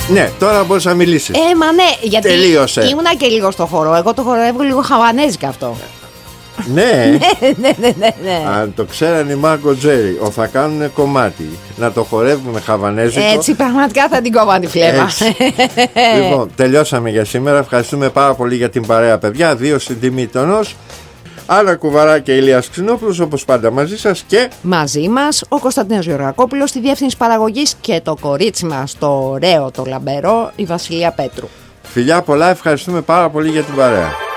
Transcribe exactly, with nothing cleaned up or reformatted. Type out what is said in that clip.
Ναι, τώρα μπορείς να μιλήσεις. Ε, μα ναι, γιατί τελείωσε. Ήμουνα και λίγο στο χορό. Εγώ το χορεύω λίγο χαβανέζικα αυτό. Ναι. ναι, ναι, ναι, ναι. Αν το ξέρανε οι Μάρκο Τζέρι, ο θα κάνουν κομμάτι να το χορεύουμε χαβανέζικο. Έτσι πραγματικά θα την κόβαν τη φλέβα. Λοιπόν, τελειώσαμε για σήμερα. Ευχαριστούμε πάρα πολύ για την παρέα, παιδιά. Δύο στην τιμή τονός. Άννα Κουβαρά και Ηλίας Ξινόπουλος, όπως πάντα μαζί σας. Και μαζί μας ο Κωνσταντίνος Γεωργακόπουλος στη διεύθυνση παραγωγής και το κορίτσι μας, το ωραίο, το λαμπερό, η Βασιλεία Πέτρου. Φιλιά πολλά, ευχαριστούμε πάρα πολύ για την παρέα.